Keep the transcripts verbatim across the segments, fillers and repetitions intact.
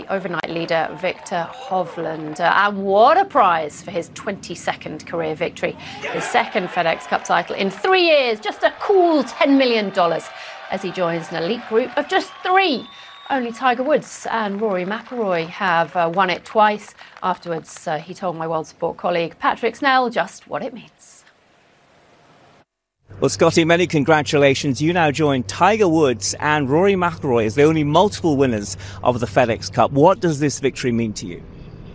overnight leader Victor Hovland. Uh, and what a prize for his twenty-second career victory. His second FedEx Cup title in three years, just a cool ten million dollars as he joins an elite group of just three. Only Tiger Woods and Rory McIlroy have uh, won it twice. Afterwards, uh, he told my World Sport colleague Patrick Snell just what it means. Well, Scotty, many congratulations. You now join Tiger Woods and Rory McIlroy as the only multiple winners of the FedEx Cup. What does this victory mean to you?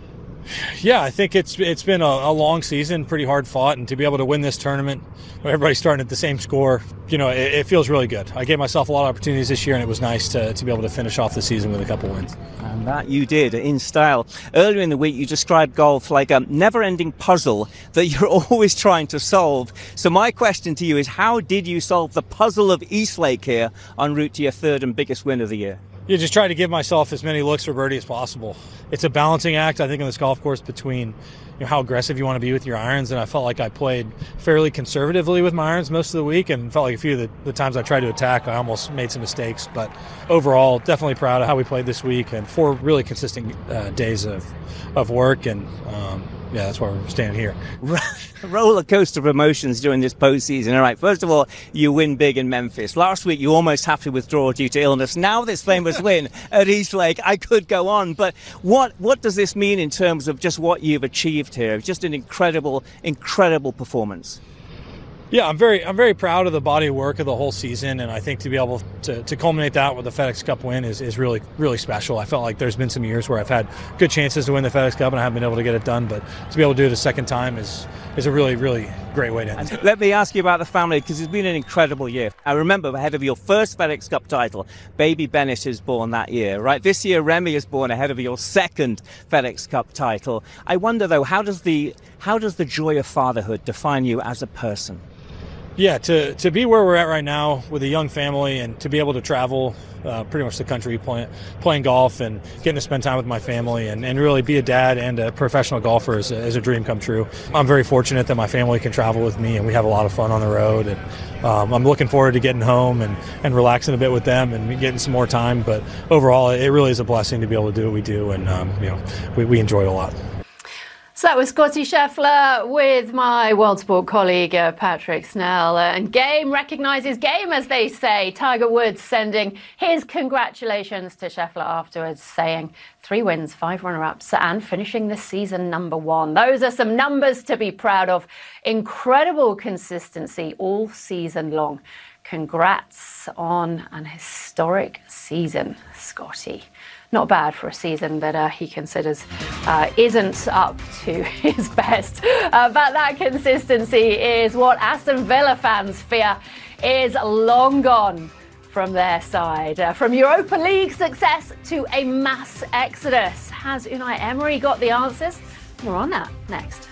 Yeah, I think it's it's been a, a long season, pretty hard fought, and to be able to win this tournament where everybody's starting at the same score, you know, it, it feels really good. I gave myself a lot of opportunities this year, and it was nice to, to be able to finish off the season with a couple wins. And that you did in style. Earlier in the week, you described golf like a never-ending puzzle that you're always trying to solve. So my question to you is, how did you solve the puzzle of Eastlake here en route to your third and biggest win of the year? You just try to give myself as many looks for birdie as possible. It's a balancing act, I think, on this golf course between you know, how aggressive you want to be with your irons, and I felt like I played fairly conservatively with my irons most of the week, and felt like a few of the, the times I tried to attack, I almost made some mistakes. But overall, definitely proud of how we played this week, and four really consistent uh, days of, of work, and um, yeah, that's why we're standing here. Roller coaster of emotions during this postseason. All right, first of all, you win big in Memphis. Last week, you almost have to withdraw due to illness. Now this famous win at Eastlake. I could go on, but what what does this mean in terms of just what you've achieved here? Just an incredible, incredible performance. Yeah, I'm very I'm very proud of the body of work of the whole season, and I think to be able to, to culminate that with the FedEx Cup win is, is really, really special. I felt like there's been some years where I've had good chances to win the FedEx Cup and I haven't been able to get it done, but to be able to do it a second time is, is a really, really great way to end it. Let me ask you about the family, because it's been an incredible year. I remember ahead of your first FedEx Cup title, baby Bennett is born that year, right? This year, Remy is born ahead of your second FedEx Cup title. I wonder, though, how does the, how does the joy of fatherhood define you as a person? Yeah, to, to be where we're at right now with a young family and to be able to travel uh, pretty much the country playing, playing golf and getting to spend time with my family and, and really be a dad and a professional golfer is a, is a dream come true. I'm very fortunate that my family can travel with me and we have a lot of fun on the road. And um, I'm looking forward to getting home and, and relaxing a bit with them and getting some more time. But overall, it really is a blessing to be able to do what we do, and um, you know, we, we enjoy it a lot. So that was Scotty Scheffler with my World Sport colleague uh, Patrick Snell. Uh, and game recognises game, as they say. Tiger Woods sending his congratulations to Scheffler afterwards, saying three wins, five runner-ups, and finishing the season number one. Those are some numbers to be proud of. Incredible consistency all season long. Congrats on an historic season, Scotty. Not bad for a season that uh, he considers uh, isn't up to his best. Uh, but that consistency is what Aston Villa fans fear is long gone from their side. Uh, from Europa League success to a mass exodus. Has Unai Emery got the answers? More on that next.